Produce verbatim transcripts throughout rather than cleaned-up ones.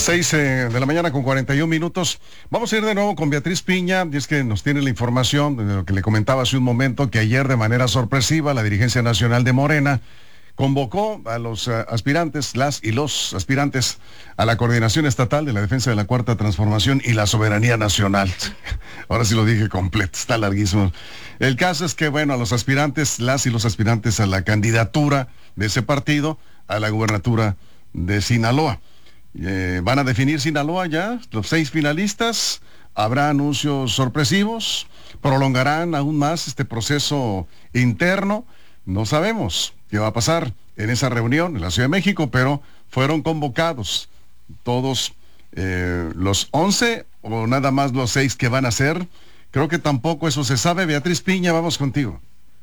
Seis eh, de la mañana con cuarenta y un minutos. Vamos a ir de nuevo con Beatriz Piña, y es que nos tiene la información de lo que le comentaba hace un momento, que ayer de manera sorpresiva la dirigencia nacional de Morena convocó a los uh, aspirantes, las y los aspirantes a la Coordinación Estatal de la Defensa de la Cuarta Transformación y la Soberanía Nacional. Ahora sí lo dije completo, está larguísimo. El caso es que, bueno, a los aspirantes, las y los aspirantes a la candidatura de ese partido, a la gubernatura de Sinaloa. Eh, van a definir Sinaloa ya, los seis finalistas, habrá anuncios sorpresivos, prolongarán aún más este proceso interno, no sabemos qué va a pasar en esa reunión en la Ciudad de México, pero fueron convocados todos eh, los once o nada más los seis que van a ser. Creo que tampoco eso se sabe. Beatriz Piña, vamos contigo.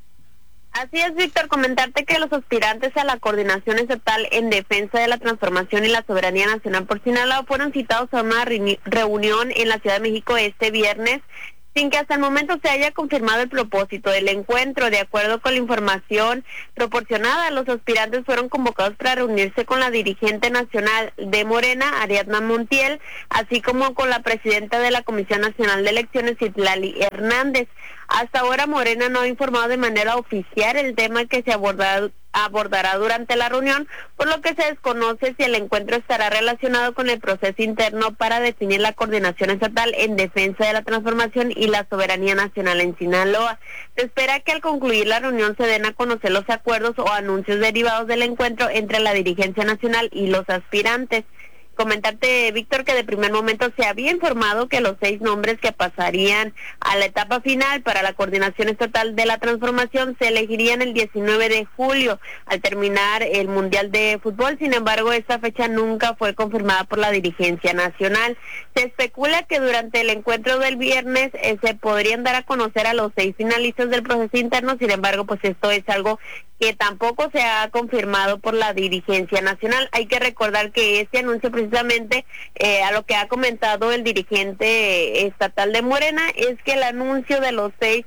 Así es, Víctor, comentarte que los aspirantes a la Coordinación Estatal en Defensa de la Transformación y la Soberanía Nacional por Sinaloa fueron citados a una reunión en la Ciudad de México este viernes, sin que hasta el momento se haya confirmado el propósito del encuentro. De acuerdo con la información proporcionada, los aspirantes fueron convocados para reunirse con la dirigente nacional de Morena, Ariadna Montiel, así como con la presidenta de la Comisión Nacional de Elecciones, Citlali Hernández. Hasta ahora Morena no ha informado de manera oficial el tema que se abordará, abordará durante la reunión, por lo que se desconoce si el encuentro estará relacionado con el proceso interno para definir la coordinación estatal en defensa de la transformación y la soberanía nacional en Sinaloa. Se espera que al concluir la reunión se den a conocer los acuerdos o anuncios derivados del encuentro entre la dirigencia nacional y los aspirantes. Comentarte, Víctor, que de primer momento se había informado que los seis nombres que pasarían a la etapa final para la Coordinación Estatal de la Transformación se elegirían el diecinueve de julio, al terminar el Mundial de Fútbol. Sin embargo, esta fecha nunca fue confirmada por la dirigencia nacional. Se especula que durante el encuentro del viernes eh, se podrían dar a conocer a los seis finalistas del proceso interno. Sin embargo, pues esto es algo que tampoco se ha confirmado por la dirigencia nacional. Hay que recordar que este anuncio precisamente eh, a lo que ha comentado el dirigente estatal de Morena es que el anuncio de los seis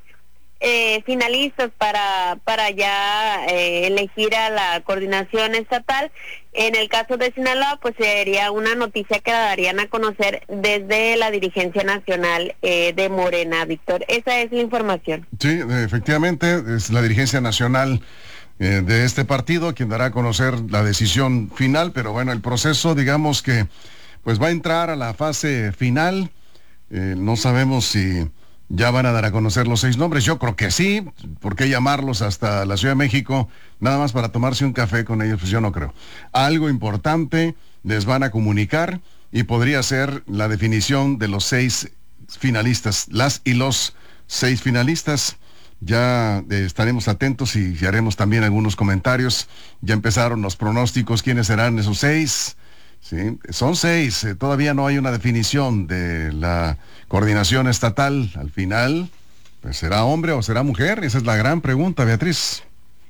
eh, finalistas para para ya eh, elegir a la coordinación estatal, en el caso de Sinaloa, pues sería una noticia que la darían a conocer desde la dirigencia nacional eh, de Morena, Víctor. Esa es la información. Sí, efectivamente, es la dirigencia nacional Eh, de este partido, quien dará a conocer la decisión final, pero bueno, el proceso, digamos que pues va a entrar a la fase final. Eh, no sabemos si ya van a dar a conocer los seis nombres. Yo creo que sí. ¿Por qué llamarlos hasta la Ciudad de México nada más para tomarse un café con ellos? Pues yo no creo. Algo importante les van a comunicar y podría ser la definición de los seis finalistas, las y los seis finalistas. Ya eh, estaremos atentos y, y haremos también algunos comentarios. Ya empezaron los pronósticos, quiénes serán esos seis. Sí, son seis, eh, todavía no hay una definición de la coordinación estatal. Al final, pues, ¿será hombre o será mujer? Esa es la gran pregunta, Beatriz.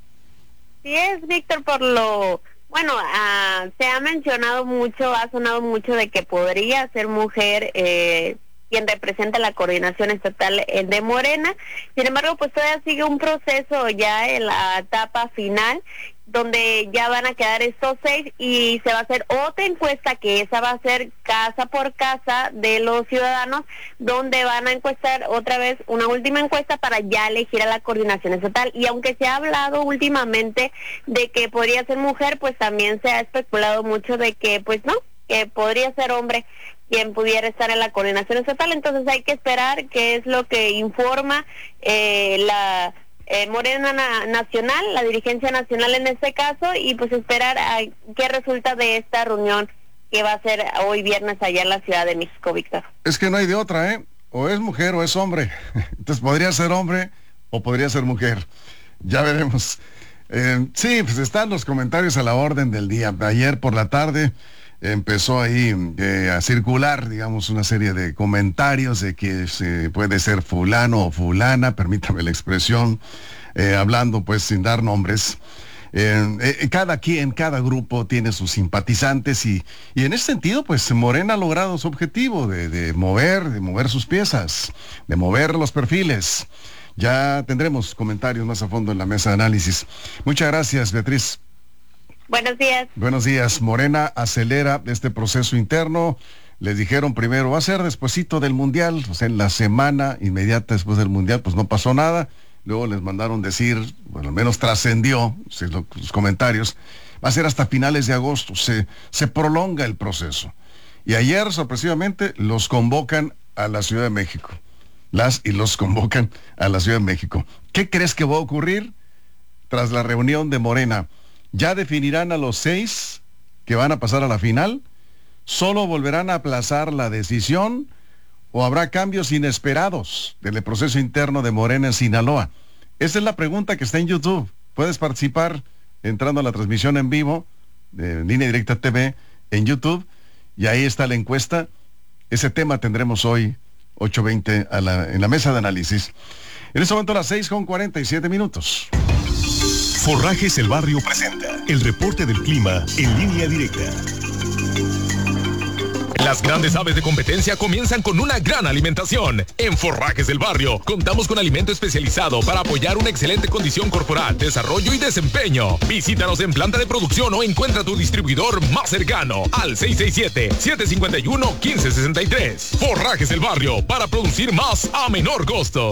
Sí es, Víctor, por lo... Bueno, uh, se ha mencionado mucho, ha sonado mucho de que podría ser mujer eh, quien representa la coordinación estatal de Morena. Sin embargo, pues todavía sigue un proceso ya en la etapa final, donde ya van a quedar estos seis y se va a hacer otra encuesta, que esa va a ser casa por casa de los ciudadanos, donde van a encuestar otra vez una última encuesta para ya elegir a la coordinación estatal. Y aunque se ha hablado últimamente de que podría ser mujer, pues también se ha especulado mucho de que pues no, que podría ser hombre quien pudiera estar en la coordinación estatal. Entonces hay que esperar qué es lo que informa eh, la eh, Morena na- Nacional, la dirigencia nacional en este caso, y pues esperar a qué resulta de esta reunión que va a ser hoy viernes allá en la Ciudad de México, Víctor. Es que no hay de otra, ¿eh? O es mujer o es hombre. Entonces podría ser hombre o podría ser mujer. Ya veremos. Eh, sí, pues están los comentarios a la orden del día. Ayer por la tarde empezó ahí eh, a circular, digamos, una serie de comentarios de que se puede ser fulano o fulana, permítame la expresión, eh, hablando pues sin dar nombres. Eh, eh, cada quien, cada grupo tiene sus simpatizantes y, y en ese sentido, pues Morena ha logrado su objetivo de, de mover, de mover sus piezas, de mover los perfiles. Ya tendremos comentarios más a fondo en la mesa de análisis. Muchas gracias, Beatriz. Buenos días. Buenos días. Morena acelera este proceso interno. Les dijeron primero va a ser despuesito del Mundial, o sea, en la semana inmediata después del Mundial, pues no pasó nada. Luego les mandaron decir, bueno, al menos trascendió si lo, los comentarios, va a ser hasta finales de agosto, se, se prolonga el proceso. Y ayer, sorpresivamente, los convocan a la Ciudad de México. Las y los convocan a la Ciudad de México. ¿Qué crees que va a ocurrir tras la reunión de Morena? ¿Ya definirán a los seis que van a pasar a la final? ¿Solo volverán a aplazar la decisión? ¿O habrá cambios inesperados del proceso interno de Morena en Sinaloa? Esa es la pregunta que está en YouTube. Puedes participar entrando a la transmisión en vivo de Línea Directa T V en YouTube, y ahí está la encuesta. Ese tema tendremos hoy, ocho veinte, a la, en la mesa de análisis. En este momento a las seis con cuarenta y siete minutos. Forrajes El Barrio presenta el reporte del clima en Línea Directa. Las grandes aves de competencia comienzan con una gran alimentación. En Forrajes del Barrio contamos con alimento especializado para apoyar una excelente condición corporal, desarrollo y desempeño. Visítanos en planta de producción o encuentra tu distribuidor más cercano al seis seis siete, siete cinco uno, uno cinco seis tres. Forrajes del Barrio, para producir más a menor costo.